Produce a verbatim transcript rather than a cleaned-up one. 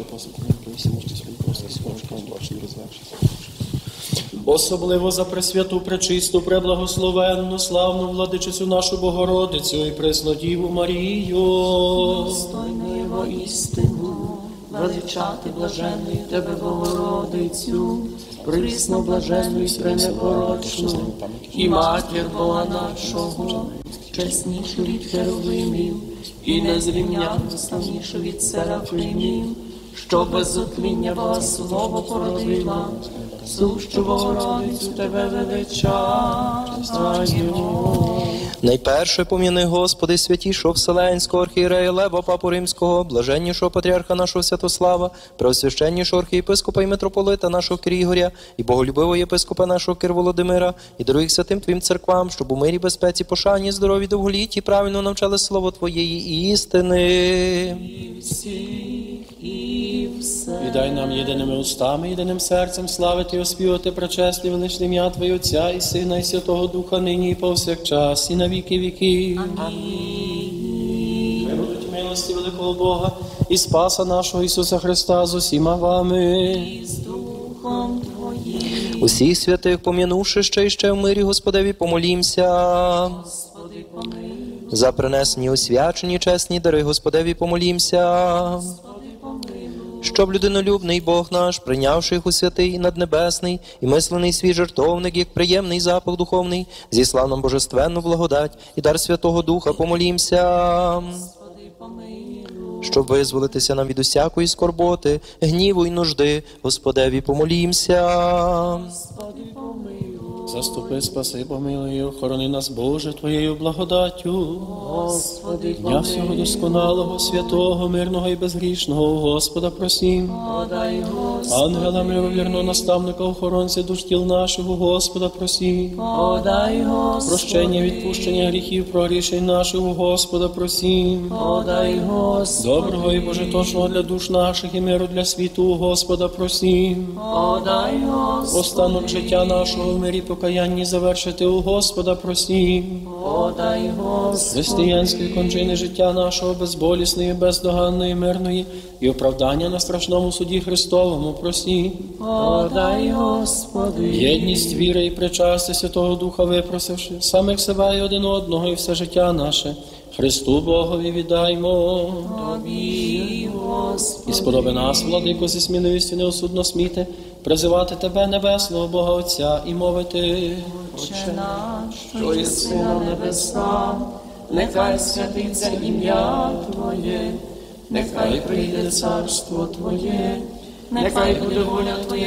Особливо за пресвяту, пречисту, преблагословенну, славну владичицю нашу Богородицю і преснодіву Марію. Достойно його істину, величати блаженною тебе, Богородицю, присно блаженну і пренепорочну, і матір Бога нашого, чеснішу від херовимів, і незрівнянно славнішу від серафимів, що без утління Богослово породила, сущу Богородицю тебе величаємо. Найперше пом'яни, Господи, святішого Вселенського архієрея Лева, Папу Римського, блаженнішого патріарха нашого Святослава, преосвященнішого архієпископа і митрополита нашого Кир Ігоря, і боголюбивого єпископа нашого Кир Володимира, і даруй їх святим Твоїм церквам, щоб у мирі, безпеці, пошані, здорові, довголітті, правильно навчали слово Твоєї істини. І дай нам єдиними устами, єдиним серцем славити і оспівати пречесне величне ім'я Твоє Отця і Сина, і Святого Духа, нині і повсякчас, і на віки віків. Амінь. Мируть милості великого Бога і Спаса нашого Ісуса Христа з усіма вами. І з Духом Твоїм. Усіх святих пом'янувши ще і ще в мирі, Господеві, помолімся. Господи, помилуй. За принесені освячені чесні дари, Господеві, помолімся. Щоб людинолюбний Бог наш, прийнявши їх у святий і наднебесний, і мислений свій жертовник, як приємний запах духовний, зіслав нам божественну благодать і дар Святого Духа, помолімся. Щоб визволитися нам від усякої скорботи, гніву й нужди, Господеві, помолімся. Заступи, спаси, помилуй, і охорони нас, Боже, Твоєю благодаттю. Господи, Дня всього досконалого, святого, мирного і безгрішного, Господа просім. подай, Господи, Ангела миловірного наставника, охоронця душ тіл нашого, Господа просім. подай, Господи, Прощення, відпущення гріхів, прогрішень нашого, Господа просім. подай, Господи, Доброго і божеточного для душ наших і миру для світу, Господа просім. подай, Господи, Останок життя нашого в мирі покаянні завершити у Господа просім. подай, Господи, Християнської кончини життя нашого безболісної, бездоганної, мирної і оправдання на страшному суді Христовому просім. подай, Господи, Єдність віри і причастя Святого Духа випросивши, самих себе і один одного і все життя наше, Христу Богові віддаймо. Тобі, Господи, І сподоби нас, владико, зі сміливістю неосудно сміти, призивати Тебе, небесного Бога Отця, і мовити: Отче наш, що єси на небесах, нехай святиться ім'я Твоє, нехай прийде царство Твоє, нехай буде воля Твоя